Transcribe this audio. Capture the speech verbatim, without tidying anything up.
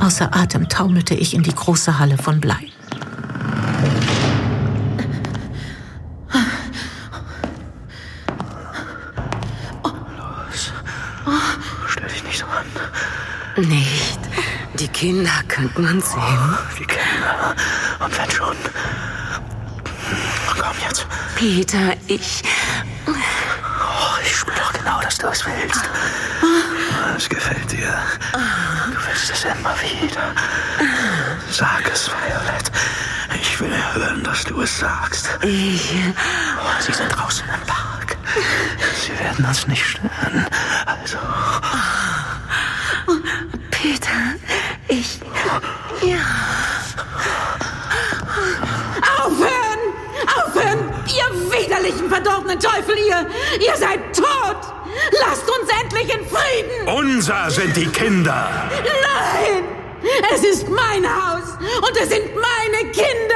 Außer Atem taumelte ich in die große Halle von Blei. Los, stell dich nicht so an. Nicht. Die Kinder könnten uns sehen. Die Kinder. Und wenn schon. Komm jetzt. Peter, ich... Oh, ich spür doch genau, dass du es willst. Es gefällt dir. Du willst es immer wieder. Sag es, Violet. Ich will hören, dass du es sagst. Ich... Oh, sie sind draußen im Park. Sie werden uns nicht stören. Also... Peter, ich... Ja... Aufhören! Aufhören! Ihr widerlichen, verdorbenen Teufel, ihr! Ihr seid tot! Lasst uns endlich in Frieden! Unser sind die Kinder! Nein! Es ist mein Haus und es sind meine Kinder!